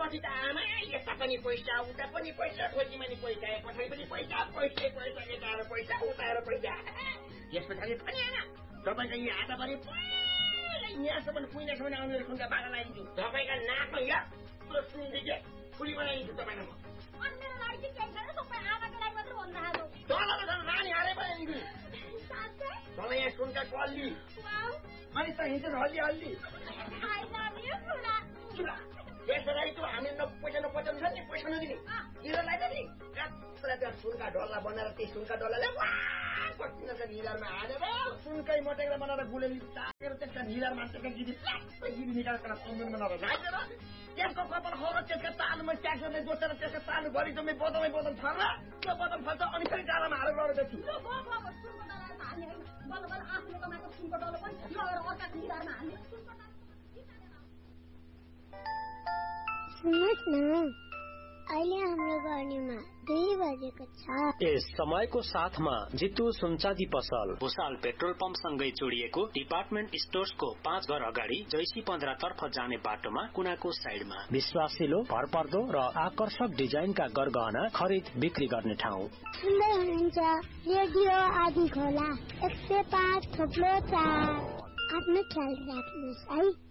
पछि त आमा यता पनि पैसा उता पनि पैसा खोजीमा नि पैसा पछाडि पनि पैसा पैसा यता पैसा उता पैसा यस पछाडि पनि आमा तपाईँको यी हातभरि यहाँसम्म कुइनासम्म आउने सुनका बागा लगाइदिन्छु तपाईँका नाकमा यत्रो सुनदेखि फुली बनाइदिन्छु तपाईँलाई म मेरो लागि चाहिँ केही छैन सबै आमाको लागि मात्र भन्नु तल त रानी हारे बनाइदिन्छु तल यहाँ सुनका कल्ली अनि त हिँड्छ हल्ली त्यसलाई त हामी पैसा नपचाउनु छ नि पैसा नदिने हिरोलाई त नि त्यहाँ सुनका डल्ला बनाएर त्यही सुनका डल्लाले हिरारमा हालेर सुनकै मटेर बनाएर गुलेली ताकेर त्यसका हिरार मान्छेका गिरी गिरी निकालेर कम्बन बनाएर राखेर त्यसको कपाल खौर त्यसका तालुमा ट्याक्सरले जोतेर त्यसका तालु भरि जम्मै बदलै बदल फल्छ त्यो बदल फल्छ अनि फेरि डालामा हालेर लडेको छु सुन्नुहोस् न अहिले हाम्रो गर्नेमा 2 बजेको छ। यस समयको साथमा जितु सुनचाँदी पसल भुसाल पेट्रोल पम्प सँगै जोडिएको डिपार्टमेन्ट स्टोर्सको 5 घर अगाडि जैसी 15 तर्फ जाने बाटोमा कुनाको साइडमा विश्वासिलो भरपर्दो र आकर्षक डिजाइनका गरगहना खरिद बिक्री गर्ने ठाउँ। सुन्दै हुनुहुन्छ रेडियो आदि खोला 105.4। आफ्नो ख्याल राख्नुहोस् है।